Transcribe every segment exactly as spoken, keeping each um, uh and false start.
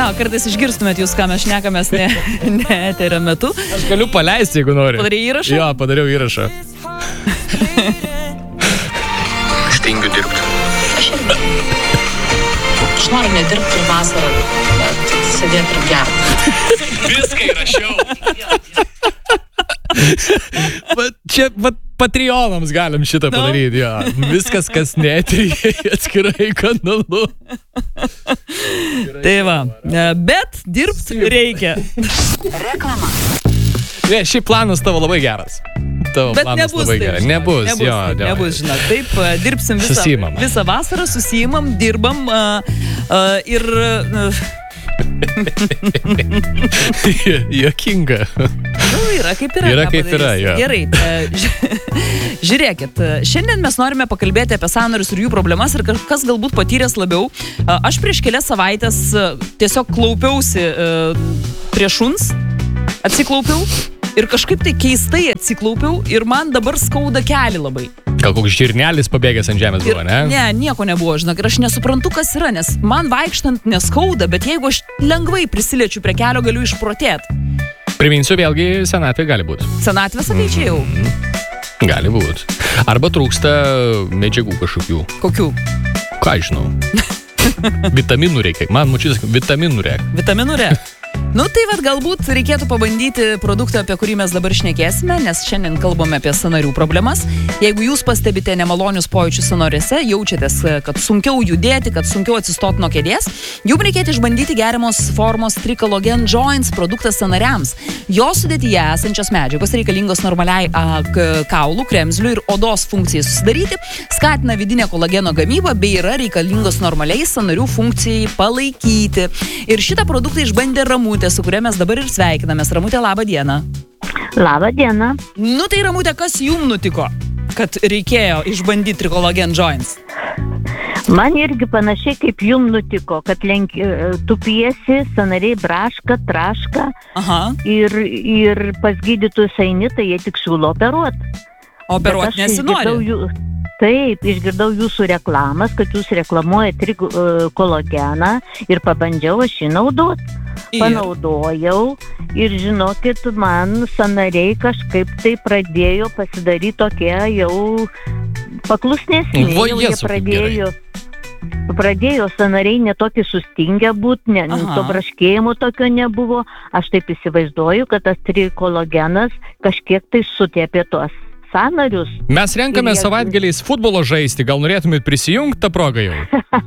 Jo, kartais išgirstumėt jūs, ką mes šnekamės ne, ne eterio metu. Aš galiu paleisti, jeigu nori. Padarai įrašą? Jo, padariau įrašą. Aš tingiu dirbti. Aš irgi. Aš noriu nedirbti ir vasarą, bet sėdėti ir gerti. Viską įrašiau. Va, čia va, Patreonams galim šitą No. padaryti, jo. Viskas, kas netrija atskirai kanalu. Tai va, bet dirbti reikia. Reklama. Ne, šiaip planas tavo labai geras. Tavo Bet planas nebus labai taip, geras. žinok, Nebus, nebus, jo, taip, jo. nebus, žinok. Taip, dirbsim visą, Susiimam. visą vasarą, susijimam, dirbam uh, uh, ir... Uh, Jokinga. Nu, yra kaip yra. Yra ką kaip yra, padarysi. jo. Gerai, e, ži- žiūrėkit, e, šiandien mes norime pakalbėti apie sąnarius ir jų problemas ir kas galbūt patyręs labiau. E, Aš prieš kelias savaitės e, tiesiog klaupiausi e, prie šuns, atsiklaupiau ir kažkaip tai keistai atsiklaupiau ir man dabar skauda kelį labai. Gal koks žirnelis pabėgęs ant žemės Ir, buvo, ne? ne, nieko nebuvo, žinok, ir aš nesuprantu, kas yra, nes man vaikštant neskauda, bet jeigu aš lengvai prisiliečiu prie kelio, galiu išprotėti. Priminsiu, vėlgi senatvė gali būti. Senatvės ateičiai jau. Gali būti. Arba trūksta medžiagų kažkokių. Kokių? Ką aš žinau? Vitaminų reikia. Man mučys vitaminų reikia. Vitaminų re. Nu tai vad galbūt reikėtų pabandyti produktą, apie kurį mes dabar šnekėsime, nes šiandien kalbame apie sąnarių problemas. Jeigu jūs pastebite nemalonius pojūčius sąnariuose, jaučiatės, kad sunkiau judėti, kad sunkiau atsistoti nuo kėdės, jums reikėtų išbandyti geriamos formos Tricologen Joints produktą sąnariams. Jo sudėtyje esančios medžiagos reikalingos normaliai a, k, kaulų, kremzlių ir odos funkcijai susidaryti, skatina vidinę kolageno gamybą bei yra reikalingos normaliai sąnarių funkcijai palaikyti. Ir šitą produktą išbandė Ramutė, su kuria mes dabar ir sveikinamės. Ramutė, labą dieną. Labą dieną. Nu tai Ramutė, kas jums nutiko, kad reikėjo išbandyti Tricologen Joints? Man irgi panašiai kaip jum nutiko, kad lenki, tupiesi, sąnariai braška, traška Aha. ir, ir pas gydytojus eini, tai jie tik siūlo operuoti. Operuoti nesinori. Jų, taip, išgirdau jūsų reklamas, kad jūs reklamuojate trikologeną ir pabandžiau aš jį naudoti. Panaudojau ir žinokit, man sąnariai kažkaip tai pradėjo pasidaryti tokie jau paklusnesni. Va, Jau jie Jėzau, kaip pradėjo, pradėjo sąnariai netokį sustingę būti, ne, Aha. to braškėjimo tokio nebuvo. Aš taip įsivaizduoju, kad tas trikologenas kažkiek tai sutėpė tuos sąnarius. Mes renkame Ir jie- savaitgaliais futbolo žaisti. Gal norėtumėt prisijungti tą progą jau?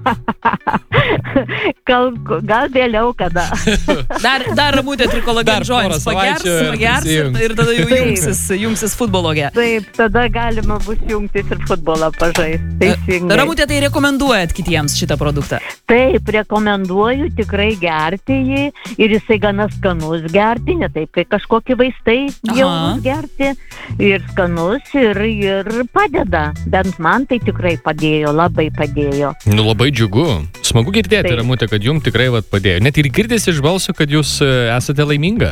Gal, gal vėliau kada. Dar, dar Ramutė Tricologen Dar porą Joints pagers, savaičių pagers ir, prisijungs. ir tada jau Taip. jungsis, jungsis futbologė. Taip, tada galima bus jungtis ir futbolą pažaisti. Teisingai. Ramutė, tai rekomenduojat kitiems šitą produktą? Taip, rekomenduoju tikrai gerti jį ir jisai gana skanus gerti, ne taip, kai kažkokie vaistai Aha. jaunus gerti ir skanus ir, ir padeda. Bent man tai tikrai padėjo, labai padėjo. Nu, labai džiugu. Smagu girdėti, Taip. Ramutė, kad jums tikrai vat, padėjo. Net ir girdėsi iš balso, kad jūs e, esate laiminga.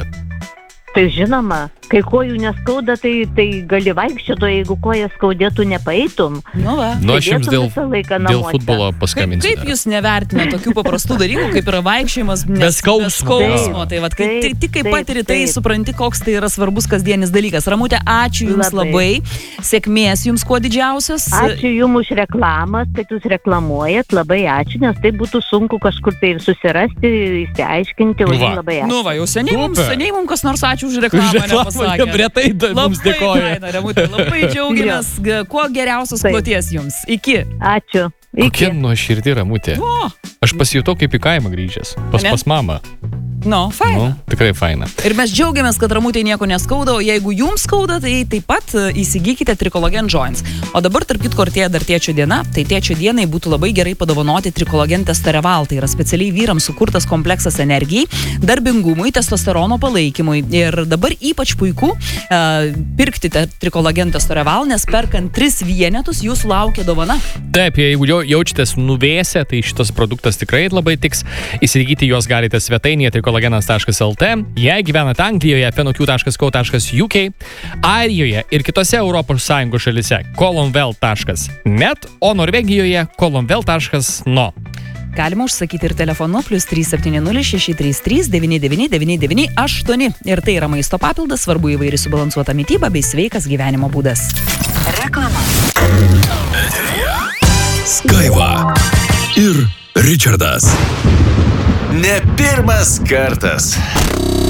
Tai žinoma, kai kojų neskauda, tai, tai gali vaikščioti, o jeigu koja skaudėtų, nepaeitum. Nu va. Nu, aš jums Sėdėtum dėl, visą laiką dėl namuose. futbolo Kaip, paskambinsiu. kaip jūs nevertina tokių paprastų dalykų, kaip yra vaikščiojimas Be nes- skausmo. be skausmo. Taip, Tai vat, kai, taip, tik, tik kai taip, patiri tai, taip. supranti, koks tai yra svarbus kasdienis dalykas. Ramutė, ačiū Jums labai. Labai. Sėkmės Jums kuo didžiausios. Ačiū Jums už reklamas, kad Jūs reklamuojat, labai ačiū, nes tai būtų sunku kažkur tai susirasti, įsiaiškinti, o Va. Jums labai ačiū. Nu va, jau seniai mums, Super. seniai mums kas nors ačiū už Už reklamą reklamą nepasakė. retai da- mums Labai dėkoja. faina, Ramutė, labai džiaugiamės. G- Kuo geriausios Taip. kloties Jums. Iki. Ačiū. Kokia Iki. nuoširdį Ramutė. O, Aš pasijutau kaip į kaimą grįžęs. Pas, Ne? pas mamą. nu, faina. Nu, tikrai faina. Ir mes džiaugiamės, kad Ramutė nieko neskauda, o jeigu jums skauda, tai taip pat e, įsigykite Tricologen Joints. O dabar, tarp kitko, artėja dar tėčio diena, tai tėčio dienai būtų labai gerai padovanoti Tricologen Testoreval. Tai yra specialiai vyrams sukurtas kompleksas energijai, darbingumui, testosterono palaikymui. Ir dabar ypač puiku e, pirkti te- Tricologen Testoreval, nes perkant tris vienetus jūsų laukia dovana. Taip, jeigu jau jaučiatės nuvėsę, tai šitas produktas tikrai labai tiks. Įsigyti juos galite svetainėje tricologenas taškas el te. Jei gyvenate Anglijoje, fenoq taškas co taškas uk, Airijoje ir kitose Europos Sąjungos šalise colonvel taškas net, o Norvegijoje colonvel taškas no. Galima užsakyti ir telefonu plus trys septyni nulis šeši trys trys devyni devyni devyni devyni aštuoni. Ir tai yra maisto papildas, svarbu įvairi subalansuota mytyba bei sveikas gyvenimo būdas. Reklama. Skaiva ir Richardas. Ne pirmas kartas.